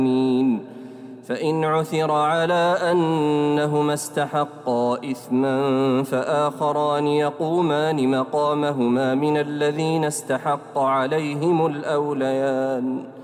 فإن عثر على أنهما استحقا إثما فآخران يقومان مقامهما من الذين استحق عليهم الأوليان